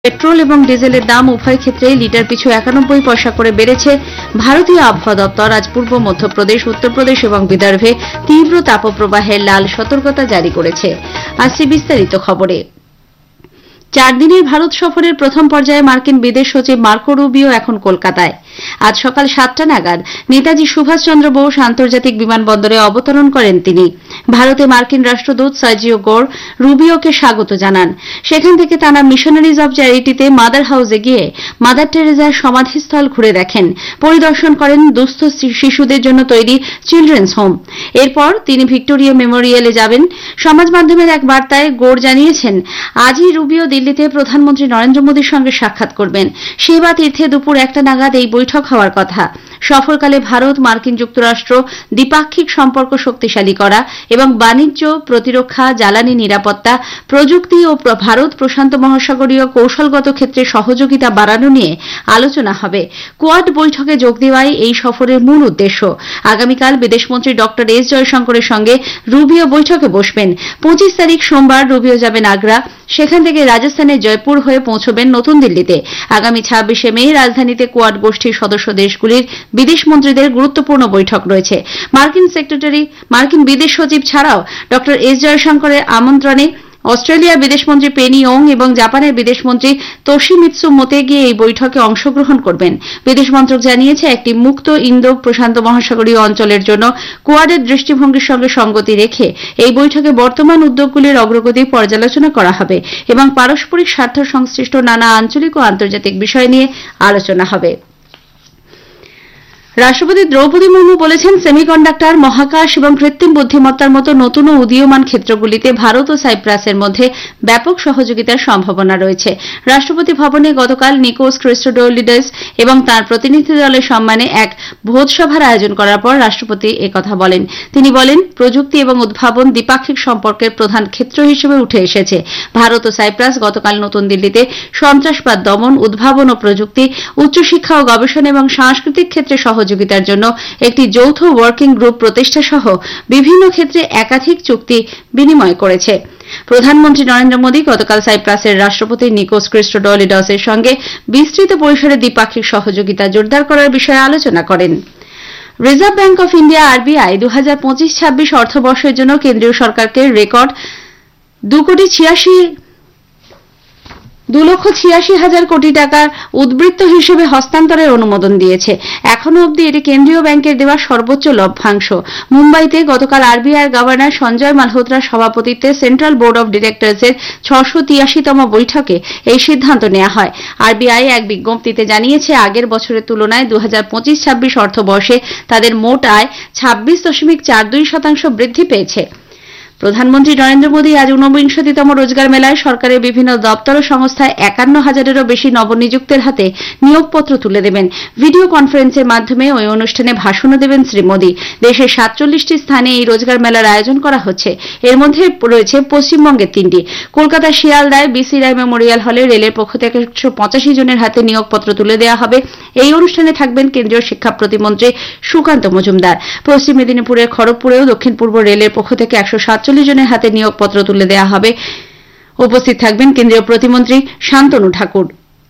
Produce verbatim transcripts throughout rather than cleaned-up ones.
Petrol এবং ডিজেলের দাম উভয় ক্ষেত্রেই লিটার পিছু একানব্বই পয়সা করে বেড়েছে। ভারতীয় আবহাওয়া দপ্তর আজ পূর্ব মধ্যপ্রদেশ, উত্তরপ্রদেশ এবং বিদর্ভে তীব্র তাপপ্রবাহের লাল সতর্কতা জারি করেছে। আসছে বিস্তারিত খবরে। চার দিনের ভারত সফরের প্রথম পর্যায়ে মার্কিন বিদেশ সচিব মার্কো রুবিও এখন কলকাতায়। আজ সকাল সাতটা নাগাদ নেতাজি সুভাষচন্দ্র বোস আন্তর্জাতিক বিমানবন্দরে অবতরণ করেন তিনি। ভারতে মার্কিন রাষ্ট্রদূত সার্জিও গোর রুবিওকে স্বাগত জানান। সেখান থেকে তাঁরা মিশনারিজ অব চ্যারিটিতে মাদার হাউসে গিয়ে মাদার টেরেজার সমাধিস্থল ঘুরে দেখেন, পরিদর্শন করেন দুস্থ শিশুদের জন্য তৈরি চিলড্রেন্স হোম। এরপর তিনি ভিক্টোরিয়া মেমোরিয়ালে যাবেন। সমাজ মাধ্যমের এক বার্তায় গোর জানিয়েছেন, আজই রুবিও দিল্লিতে প্রধানমন্ত্রী নরেন্দ্র মোদীর সঙ্গে সাক্ষাৎ করবেন। সেবা তীর্থে দুপুর একটা নাগাদ এই বৈঠক হওয়ার কথা। সফরকালে ভারত মার্কিন যুক্তরাষ্ট্র দ্বিপাক্ষিক সম্পর্ক শক্তিশালী করা এবং বাণিজ্য, প্রতিরক্ষা, জ্বালানি নিরাপত্তা, প্রযুক্তি ও ভারত প্রশান্ত মহাসাগরীয় কৌশলগত ক্ষেত্রে সহযোগিতা বাড়ানো নিয়ে আলোচনা হবে। কোয়াড বৈঠকে যোগ দেওয়াই এই সফরের মূল উদ্দেশ্য। আগামীকাল বিদেশমন্ত্রী ড এস জয়শঙ্করের সঙ্গে রুবিও বৈঠকে বসবেন। পঁচিশ তারিখ সোমবার রুবিও যাবেন আগ্রা। সেখান থেকে রাজস্থানের জয়পুর হয়ে পৌঁছবেন নতুন দিল্লিতে। আগামী ছাব্বিশে মে রাজধানীতে কোয়াড গোষ্ঠীর সদস্য দেশগুলির বিদেশ মন্ত্রীদের গুরুত্বপূর্ণ বৈঠক রয়েছে। মার্কিন সেক্রেটারি মার্কিন বিদেশ সচিব ছাড়াও ড এস জয়শঙ্করের আমন্ত্রণে অস্ট্রেলিয়ার বিদেশমন্ত্রী পেনি ওং এবং জাপানের বিদেশমন্ত্রী তোশিমিৎসু মোতেগি এই বৈঠকে অংশগ্রহণ করবেন। বিদেশ মন্ত্রক জানিয়েছে, একটি মুক্ত ইন্দো প্রশান্ত মহাসাগরীয় অঞ্চলের জন্য কোয়াডের দৃষ্টিভঙ্গির সঙ্গে সঙ্গতি রেখে এই বৈঠকে বর্তমান উদ্যোগগুলির অগ্রগতি পর্যালোচনা করা হবে এবং পারস্পরিক স্বার্থ সংশ্লিষ্ট নানা আঞ্চলিক ও আন্তর্জাতিক বিষয় নিয়ে আলোচনা হবে। রাষ্ট্রপতি দ্রৌপদী মুর্মু বলেছেন, সেমিকন্ডাক্টর, মহাকাশ এবং কৃত্রিম বুদ্ধিমত্তার মতো নতুন ও উদীয়মান ক্ষেত্রগুলিতে ভারত ও সাইপ্রাসের মধ্যে ব্যাপক সহযোগিতার সম্ভাবনা রয়েছে। রাষ্ট্রপতি ভবনে গতকাল নিকোস ক্রিস্টোডোলিডস এবং তাঁর প্রতিনিধি দলের সম্মানে এক ভোজসভার আয়োজন করার পর রাষ্ট্রপতি একথা বলেন। তিনি বলেন, প্রযুক্তি এবং উদ্ভাবন দ্বিপাক্ষিক সম্পর্কের প্রধান ক্ষেত্র হিসেবে উঠে এসেছে। ভারত ও সাইপ্রাস গতকাল নতুন দিল্লিতে সন্ত্রাসবাদ দমন, উদ্ভাবন ও প্রযুক্তি, উচ্চশিক্ষা ও গবেষণা এবং সাংস্কৃতিক ক্ষেত্রে সহযোগিতার জন্য একটি যৌথ ওয়ার্কিং গ্রুপ প্রতিষ্ঠা সহ বিভিন্ন ক্ষেত্রে একাধিক চুক্তি বিনিময় করেছে। প্রধানমন্ত্রী নরেন্দ্র মোদী গতকাল সাইপ্রাসের রাষ্ট্রপতি নিকোস ক্রিস্টোডোলিডসের সঙ্গে বিস্তৃত পরিসরে দ্বিপাক্ষিক সহযোগিতা জোরদার করার বিষয়ে আলোচনা করেন। Reserve bank of India RBI দু হাজার পঁচিশ ছাব্বিশ অর্থবর্ষের জন্য কেন্দ্রীয় সরকারকে রেকর্ড দু কোটি ছিয়াশি দু লক্ষ ছিয়াশি হাজার কোটি টাকার উদ্বৃত্ত হিসেবে হস্তান্তরের অনুমোদন দিয়েছে। এখনো অবধি এটি কেন্দ্রীয় ব্যাংকের দেওয়া সর্বোচ্চ লভ্যাংশ। মুম্বাইতে গতকাল আরবিআইয়ের গভর্নর সঞ্জয় মালহোত্রার সভাপতিত্বে সেন্ট্রাল বোর্ড অব ডিরেক্টরসের ছশো তিয়াশিতম বৈঠকে এই সিদ্ধান্ত নেওয়া হয়। আরবিআই এক বিজ্ঞপ্তিতে জানিয়েছে, আগের বছরের তুলনায় দু হাজার পঁচিশ ছাব্বিশ অর্থবর্ষে তাদের মোট আয় ছাব্বিশ দশমিক চার দুই শতাংশ বৃদ্ধি পেয়েছে। প্রধানমন্ত্রী নরেন্দ্র মোদী আজ ঊনবিংশতিতম রোজগার মেলায় সরকারের বিভিন্ন দপ্তর ও সংস্থায় একান্ন হাজারেরও বেশি নবনিযুক্তের হাতে নিয়োগপত্র তুলে দেবেন। ভিডিও কনফারেন্সের মাধ্যমে ওই অনুষ্ঠানে ভাষণও দেবেন শ্রী মোদী। দেশের সাতচল্লিশটি স্থানে এই রোজগার মেলার আয়োজন করা হচ্ছে। এর মধ্যে রয়েছে পশ্চিমবঙ্গের তিনটি। কলকাতা শিয়ালদায় বিসি রায় মেমোরিয়াল হলে রেলের পক্ষ থেকে একশো পঁচাশি জনের হাতে নিয়োগপত্র তুলে দেওয়া হবে। এই অনুষ্ঠানে থাকবেন কেন্দ্রীয় শিক্ষা প্রতিমন্ত্রী সুকান্ত মজুমদার। পশ্চিম মেদিনীপুরের খড়গপুরেও দক্ষিণ পূর্ব রেলের পক্ষ থেকে একশো সাতচল্লিশ জনের হাতে নিয়োগপত্র তুলে দেওয়া হবে। উপস্থিত থাকবেন কেন্দ্রীয় প্রতিমন্ত্রী শান্তনু ঠাকুর।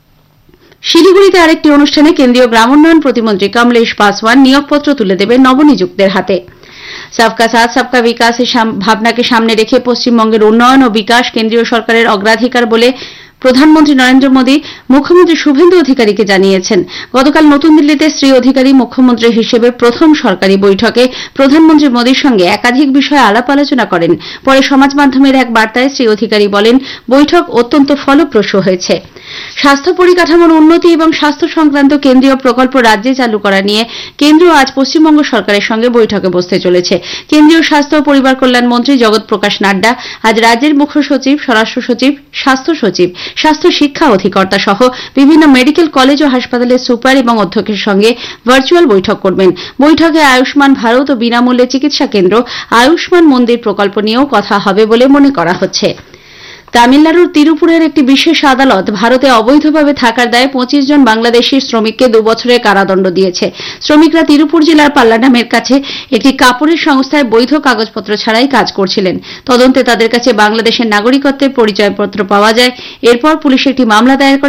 শিলিগুড়িতে আরেকটি অনুষ্ঠানে কেন্দ্রীয় গ্রামোন্নয়ন প্রতিমন্ত্রী কমলেশ পাসওয়ান নিয়োগপত্র তুলে দেবেন নবনিযুক্তের হাতে। সবকা সাথ সবকা বিকাশের ভাবনাকে সামনে রেখে পশ্চিমবঙ্গের উন্নয়ন ও বিকাশ কেন্দ্রীয় সরকারের অগ্রাধিকার বলে প্রধানমন্ত্রী নরেন্দ্র মোদী মুখ্যমন্ত্রী শুভেন্দু অধিকারীকে জানিয়েছেন। গতকাল নতুন দিল্লিতে শ্রী অধিকারী মুখ্যমন্ত্রী হিসেবে প্রথম সরকারি বৈঠকে প্রধানমন্ত্রী মোদীর সঙ্গে একাধিক বিষয়ে আলাপ আলোচনা করেন। পরে সমাজ মাধ্যমের এক বার্তায় শ্রী অধিকারী বলেন, বৈঠক অত্যন্ত ফলপ্রসূ হয়েছে। স্বাস্থ্য পরিকাঠামোর উন্নতি এবং স্বাস্থ্য সংক্রান্ত কেন্দ্রীয় প্রকল্প রাজ্যে চালু করা নিয়ে কেন্দ্র আজ পশ্চিমবঙ্গ সরকারের সঙ্গে বৈঠকে বসতে চলেছে। কেন্দ্রীয় স্বাস্থ্য ও পরিবার কল্যাণ মন্ত্রী জগৎ প্রকাশ নাড্ডা আজ রাজ্যের মুখ্য সচিব, স্বরাষ্ট্র সচিব, স্বাস্থ্য সচিব, স্বাস্থ্য শিক্ষা অধিকর্তা সহ বিভিন্ন মেডিকেল কলেজ ও হাসপাতালের সুপার এবং অধ্যক্ষের সঙ্গে ভার্চুয়াল বৈঠক করবেন। বৈঠকে আয়ুষ্মান ভারত ও বিনামূল্যে চিকিৎসা কেন্দ্র, আয়ুষ্মান মন্দির প্রকল্প নিয়েও কথা হবে বলে মনে করা হচ্ছে। তামিলনাড়ুর তিরুপুরের একটি বিশেষ আদালত ভারতে অবৈধভাবে থাকার দায়ে পঁচিশ জন বাংলাদেশী শ্রমিককে দুবছরের কারাদণ্ড দিয়েছে। শ্রমিকরা তিরুপুর জেলার পাল্লাডামের কাছে একটি কাপড়ের সংস্থায় বৈধ কাগজপত্র ছাড়াই কাজ করছিলেন। তদন্তে তাদের কাছে বাংলাদেশের নাগরিকত্বের পরিচয়পত্র পাওয়া যায়। এরপর পুলিশ একটি মামলা দায়ের করে